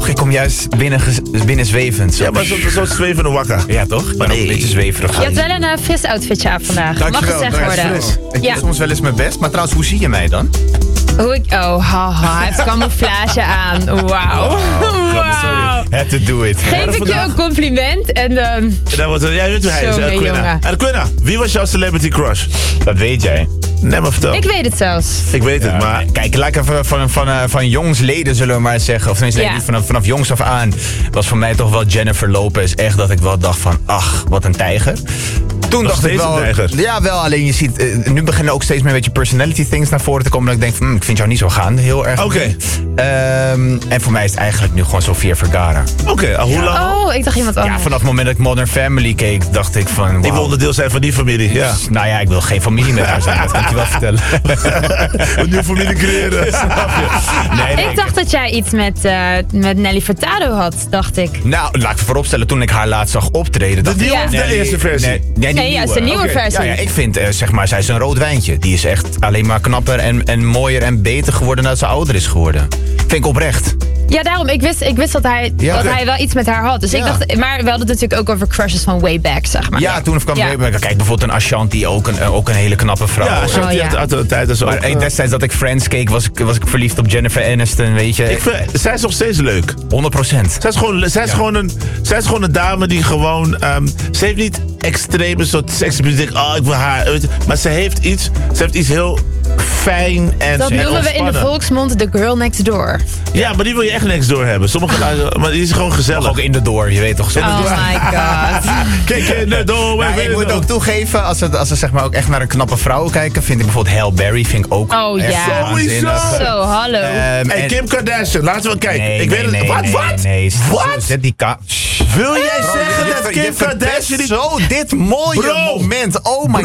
Ik kom juist binnen zwevend. Ja, maar zo'n zwevende wakka. Ja, toch? Maar een beetje zweverig. Je hebt wel een fris outfitje aan vandaag. Dankjewel, Mag gezegd worden. Ik doe soms wel eens mijn best. Maar trouwens, hoe zie je mij dan? Hij heeft camouflage aan. Wauw. Had to do it. Geef ik je een compliment en dan... Jij weet hoe hij is, Jongen, Quinna. jongen. En Quinna, wie was jouw celebrity crush? Dat weet jij. Nee, maar vertel. Ik weet het zelfs. Ik weet het, maar... Kijk, laat ik even van jongsleden zullen we maar zeggen. Of tenminste, Ja. niet vanaf jongs af aan. Was voor mij toch wel Jennifer Lopez. Echt dat ik wel dacht van, ach, wat een tijger. Toen dacht ik wel... een tijger. Ja, wel. Alleen je ziet... nu beginnen ook steeds meer een beetje personality things naar voren te komen. Dat ik denk van, ik vind jou niet zo gaande. Heel erg. Oké. En voor mij is het eigenlijk nu gewoon Sofia Vergara. Oké, al hoe lang? Oh, ik dacht iemand anders. Ja, vanaf het moment dat ik Modern Family keek, dacht ik van... Ik wil wauw. onderdeel zijn van die familie, ja. Nou ja, ik wil geen familie met haar zijn. Dat kan ik je wel vertellen. Een nieuwe familie creëren. Snap je? Nee. Ik dacht dat jij iets met Nelly Furtado had, dacht ik. Nou, laat ik vooropstellen, toen ik haar laatst zag optreden... dacht De ik, nieuwe of de eerste versie? Nee, juist de nieuwe versie. Ja, ik vind, zeg maar, zij is een rood wijntje. Die is echt alleen maar knapper en mooier en beter geworden nadat ze ouder is geworden. Vind ik oprecht. Ja, daarom. Ik wist dat hij wel iets met haar had. Dus ik dacht, maar we hadden het natuurlijk ook over crushes van way back, zeg maar. Ja, toen kwam kijk, bijvoorbeeld een Ashanti, ook een hele knappe vrouw. Ja, Ashanti uit de tijd is ook... Maar destijds dat ik Friends keek, was ik verliefd op Jennifer Aniston, weet je. Zij is nog steeds leuk. 100%. Zij is gewoon een dame die gewoon... ze heeft niet extreme soort seksmuziek. Oh, ik wil haar. Maar ze heeft iets heel fijn en Dat noemen we in de volksmond de girl next door. Ja, maar die wil je echt next door hebben. Maar die is gewoon gezellig. Ook in de door, je weet toch. Oh my god. Kijk in de door. Maar ik moet ook toegeven, als ze zeg maar ook echt naar een knappe vrouw kijken, vind ik bijvoorbeeld Halle Berry, vind ik ook Oh echt ja. waanzinnig. Zo, hallo. Hey, Kim Kardashian, laten we kijken. Nee, ik weet het. Wat? Nee, Wat? Zet die Wil jij zeggen dat Kim Kardashian niet... Zo, dit mooie moment. Oh my god.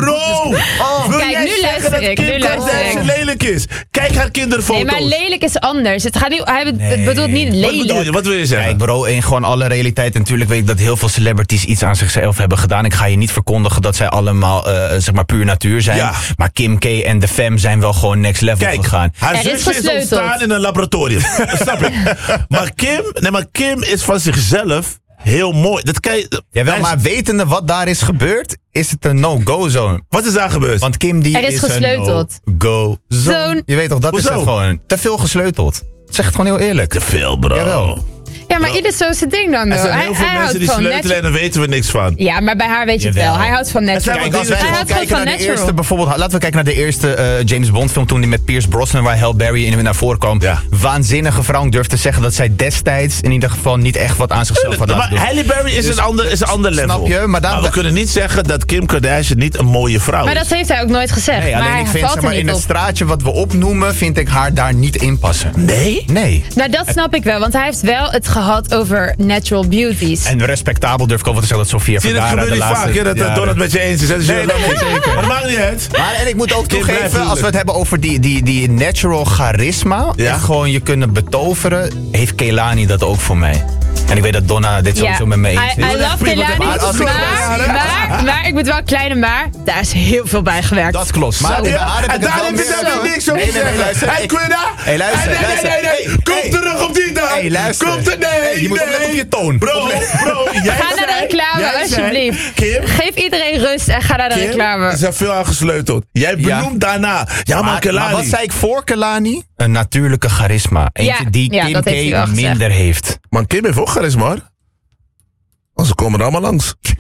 Wil Kijk, jij nu zeggen luister dat ik, Kim nu luister Kardashian ik. lelijk is? Kijk haar kinderfoto's. Nee, maar lelijk is anders. Het bedoelt niet Wat bedoel lelijk. je? Wat wil je zeggen? Kijk bro, in gewoon alle realiteit. Natuurlijk weet ik dat heel veel celebrities iets aan zichzelf hebben gedaan. Ik ga je niet verkondigen dat zij allemaal zeg maar puur natuur zijn. Ja. Maar Kim K en de fam zijn wel gewoon next level gegaan. Haar Er is zusje is gesleuteld. ontstaan in een laboratorium. Snap je? Maar Kim is van zichzelf heel mooi. Dat kan je... Jawel, maar wetende wat daar is gebeurd, is het een no-go zone. Wat is daar gebeurd? Want Kim die Er is gesleuteld. een no-go zone. Zone. Je weet toch, dat Hoezo? is het gewoon. Te veel gesleuteld. Zeg het gewoon heel eerlijk. Te veel, bro. Jawel. Ja, maar ieder zo zijn ding dan. Er Though. zijn heel veel mensen die sleutelen en daar weten we niks van. Ja, maar bij haar weet je het Jawel. wel. Hij houdt van natural. Kijk, Als wij Hij gewoon houdt gewoon kijken van naar de natural. eerste, bijvoorbeeld, laten we kijken naar de eerste James Bond film toen die met Pierce Brosnan, waar Halle Berry in naar voren kwam. Ja. Waanzinnige vrouw. Ik durf te zeggen dat zij destijds in ieder geval niet echt wat aan zichzelf had laten Maar doen. Halle Berry is Dus- een ander level. Snap je? Maar we kunnen niet zeggen dat Kim Kardashian niet een mooie vrouw Maar is. dat heeft hij ook nooit gezegd. Nee, maar alleen hij ik vind valt zeg er maar, in niet het op. straatje wat we opnoemen, vind ik haar daar niet in passen. Nee? Nee. Nou, dat snap ik wel. Want hij heeft wel het gehad over natural beauties. En respectabel durf ik ook wel te zeggen dat Sofia Zie je, dat Vergara gebeurt de niet laatste... vaak, hè, dat Don het met je eens is. Hè? Dus Nee, zeker. Maar dat maakt niet uit. Maar en ik moet ook Kim, blijf toegeven, als we het vrolijk. hebben over die natural charisma, Ja. echt gewoon je kunnen betoveren, heeft Kehlani dat ook voor mij. En ik weet dat Donna dit sowieso met me eens is. I love Kehlani, Maar als ik- maar ik moet wel kleine maar, daar is heel veel bij gewerkt. Dat klopt. Maar Zo. bij haar heb En ik het daar wel heb je meer- daar niks over Nee, nee, nee, zeggen. luister. Hey, Quinna! Hey, luister, Nee. luister. Kom Hey. terug op die dag! Hey, luister. Kom terug! Nee, Hey, je moet opletten op je toon. Bro, jij Ga naar de zei- reclame, jij zei, alsjeblieft. Kim, Geef iedereen rust en ga naar de Kim, reclame. er zijn veel aan gesleuteld. Jij benoemt daarna. Ja, maar Maar Kehlani. wat zei ik voor Kehlani? Een natuurlijke charisma. Eentje Ja, die ja, Kim dat heeft hij wel K gezegd. minder heeft. Man, Kim heeft ook charisma, hoor. Want ze komen er allemaal langs.